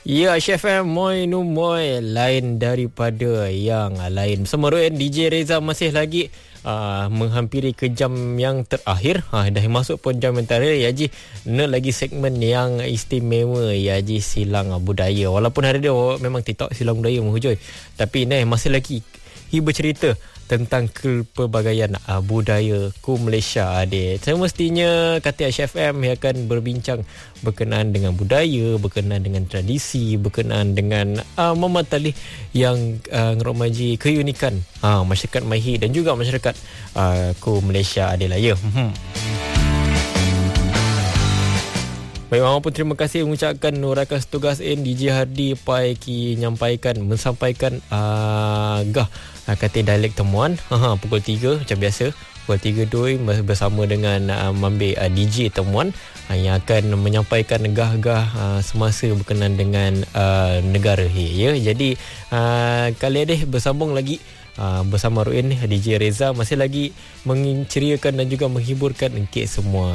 Ya, Chef Moy Numoy, lain daripada yang lain. Bersama Ruin, DJ Reza masih lagi menghampiri ke jam yang terakhir. Dah masuk pun jam yang terakhir. Ya Ji, lagi segmen yang istimewa, Ya Ji, silang budaya. Walaupun hari dia memang TikTok silang budaya menghujui, tapi masih lagi bercerita tentang kepelbagaian budaya ku Malaysia adik. Semestinya kata HFM yang akan berbincang berkenaan dengan budaya, berkenaan dengan tradisi, berkenaan dengan mematali yang ngeromaji keunikan masyarakat Mahi dan juga masyarakat ku Malaysia adik lah ya. Baik, walaupun terima kasih mengucapkan rakan setugas DJ Hardi pai ki menyampaikan kata dialek temuan pukul 3 macam biasa. Pukul 3 doi bersama dengan Mambe DJ temuan yang akan menyampaikan gah-gah semasa berkenaan dengan negara ya. Jadi kali ini bersambung lagi bersama Ruin, DJ Reza masih lagi menceriakan dan juga menghiburkan engkau semua.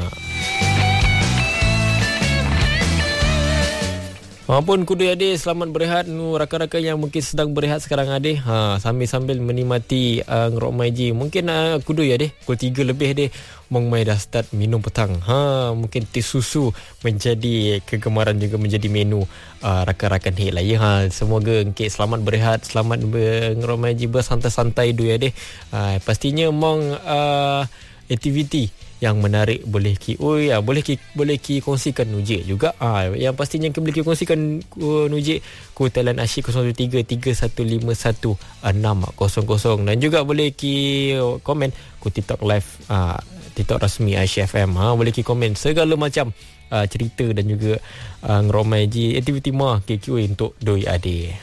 Walaupun kudu adik selamat berehat rakan-rakan yang mungkin sedang berehat sekarang adik sambil menikmati ngerok maiji mungkin kudu ya adik pukul 3 lebih adik mai dah start minum petang mungkin teh susu menjadi kegemaran juga menjadi menu rakan-rakan hek lah ya. Semoga engkau selamat berehat, selamat ngerok maiji bersantai-santai dulu ya adik. Pastinya aktiviti yang menarik boleh ki kongsikan Nujik juga. Yang pastinya boleh ki kongsikan Nujik ku talian asyik 03-3151-600 dan juga boleh ki komen ku TikTok live TikTok rasmi ICFM. Boleh ki komen segala macam cerita dan juga ngeromai ji aktiviti mah KQ untuk doi ade.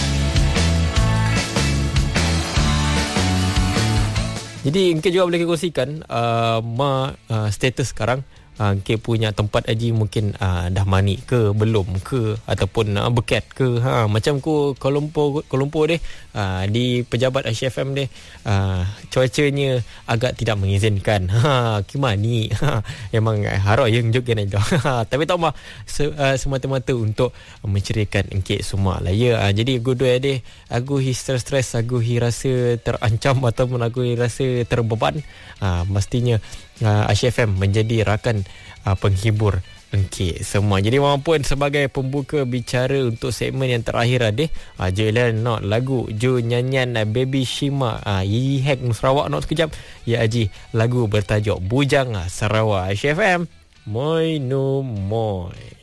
Jadi engkau juga boleh kongsikan status sekarang engkau punya tempat haji mungkin dah mani ke belum ke ataupun beket ke macam ku Kuala Lumpur deh di pejabat HFM deh cuacanya agak tidak mengizinkan kimani memang harap yang juga nak tapi tak mah semata-mata untuk menceriakan engkau semua lah ya. Jadi aku dua deh aku stres aku rasa terancam ataupun aku rasa terbeban mestinya HFM menjadi rakan penghibur engkau semua. Jadi walaupun sebagai pembuka bicara untuk segmen yang terakhir adik Joylan not lagu Jo nyanyian Baby Shima Yi Hack Sarawak not sekejap ya Haji, lagu bertajuk Bujang Sarawak. HFM Moy no Moy.